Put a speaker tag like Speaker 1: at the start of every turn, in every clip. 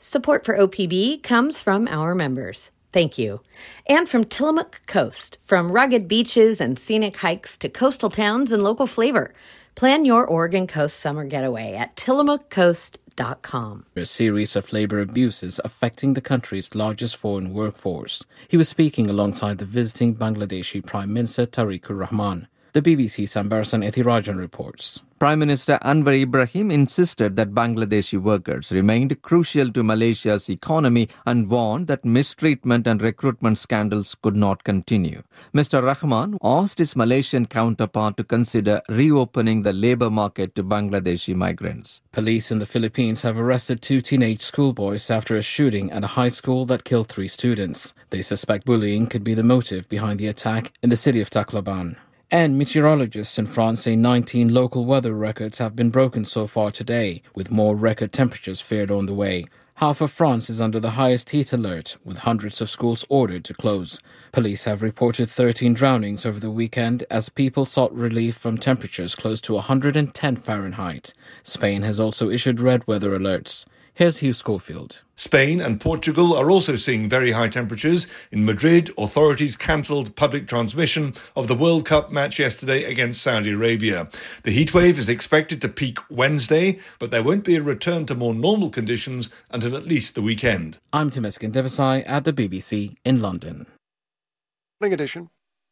Speaker 1: Support for OPB comes from our members. Thank you. And from Tillamook Coast, from rugged beaches and scenic hikes to coastal towns and local flavor. Plan your Oregon Coast summer getaway at tillamookcoast.com.
Speaker 2: A series of labor abuses affecting the country's largest foreign workforce. He was speaking alongside the visiting Bangladeshi Prime Minister Tariqur Rahman. The BBC's Ambarsan Ethirajan reports.
Speaker 3: Prime Minister Anwar Ibrahim insisted that Bangladeshi workers remained crucial to Malaysia's economy and warned that mistreatment and recruitment scandals could not continue. Mr. Rahman asked his Malaysian counterpart to consider reopening the labour market to Bangladeshi migrants.
Speaker 2: Police in the Philippines have arrested 2 teenage schoolboys after a shooting at a high school that killed 3 students. They suspect bullying could be the motive behind the attack in the city of Tacloban. And meteorologists in France say 19 local weather records have been broken so far today, with more record temperatures feared on the way. Half of France is under the highest heat alert, with hundreds of schools ordered to close. Police have reported 13 drownings over the weekend as people sought relief from temperatures close to 110 Fahrenheit. Spain has also issued red weather alerts. Here's Hugh Schofield.
Speaker 4: Spain and Portugal are also seeing very high temperatures. In Madrid, authorities cancelled public transmission of the World Cup match yesterday against Saudi Arabia. The heatwave is expected to peak Wednesday, but there won't be a return to more normal conditions until at least the weekend.
Speaker 2: I'm Temesgen Devasai at the BBC in London.
Speaker 5: Morning edition.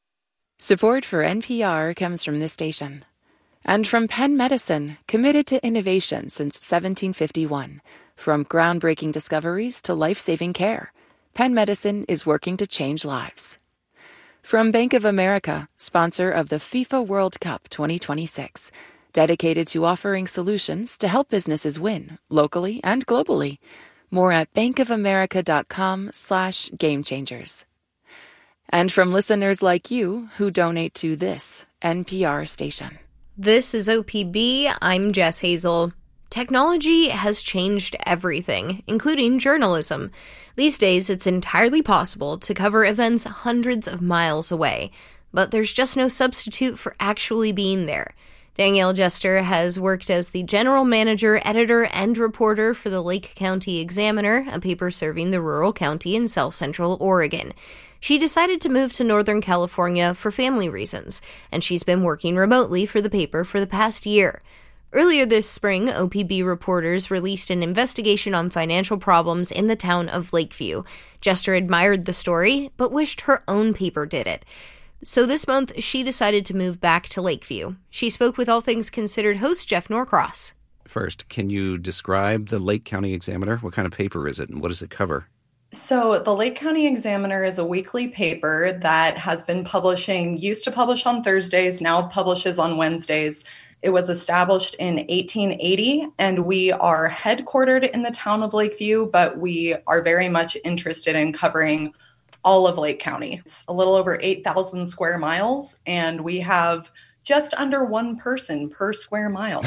Speaker 6: Support for NPR comes from this station and from Penn Medicine, committed to innovation since 1751. From groundbreaking discoveries to life-saving care, Penn Medicine is working to change lives. From Bank of America, sponsor of the FIFA World Cup 2026, dedicated to offering solutions to help businesses win, locally and globally. More at bankofamerica.com/gamechangers. And from listeners like you who donate to this NPR station.
Speaker 7: This is OPB. I'm Jess Hazel. Technology has changed everything, including journalism. These days, it's entirely possible to cover events hundreds of miles away, but there's just no substitute for actually being there. Danielle Jester has worked as the general manager, editor, and reporter for the Lake County Examiner, a paper serving the rural county in south-central Oregon. She decided to move to Northern California for family reasons, and she's been working remotely for the paper for the past year. Earlier this spring, OPB reporters released an investigation on financial problems in the town of Lakeview. Jester admired the story, but wished her own paper did it. So this month, she decided to move back to Lakeview. She spoke with All Things Considered host Jeff Norcross.
Speaker 8: First, can you describe the Lake County Examiner? What kind of paper is it, and what does it cover?
Speaker 9: So the Lake County Examiner is a weekly paper that has been used to publish on Thursdays, now publishes on Wednesdays. It was established in 1880, and we are headquartered in the town of Lakeview, but we are very much interested in covering all of Lake County. It's a little over 8,000 square miles, and we have just under one person per square mile.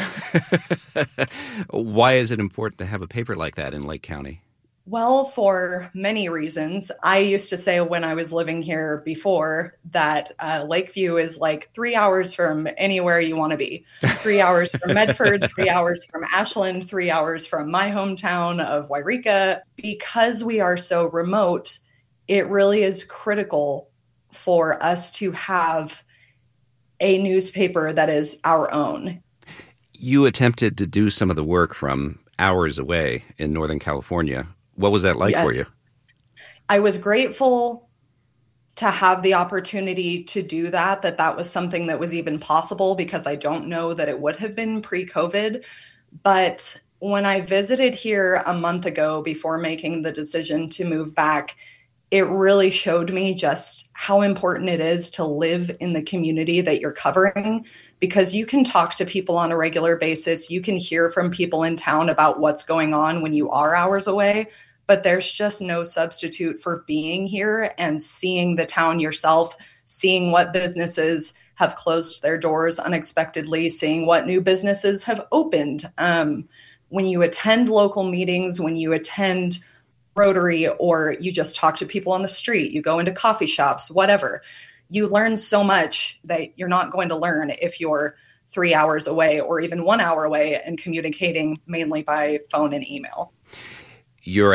Speaker 8: Why is it important to have a paper like that in Lake County?
Speaker 9: Well, for many reasons. I used to say when I was living here before that Lakeview is like 3 hours from anywhere you want to be. 3 hours from Medford, 3 hours from Ashland, 3 hours from my hometown of Wairika. Because we are so remote, it really is critical for us to have a newspaper that is our own.
Speaker 8: You attempted to do some of the work from hours away in Northern California. What was that like for you?
Speaker 9: I was grateful to have the opportunity to do that was something that was even possible, because I don't know that it would have been pre-COVID. But when I visited here a month ago before making the decision to move back, it really showed me just how important it is to live in the community that you're covering, because you can talk to people on a regular basis. You can hear from people in town about what's going on when you are hours away, but there's just no substitute for being here and seeing the town yourself, seeing what businesses have closed their doors unexpectedly, seeing what new businesses have opened. When you attend local meetings, when you attend Rotary, or you just talk to people on the street, you go into coffee shops, whatever, you learn so much that you're not going to learn if you're 3 hours away or even 1 hour away and communicating mainly by phone and email.
Speaker 8: You're